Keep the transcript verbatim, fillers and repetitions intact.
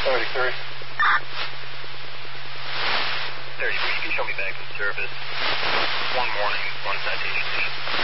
thirty-three. thirty-three, you can show me back in service. One morning, one citation.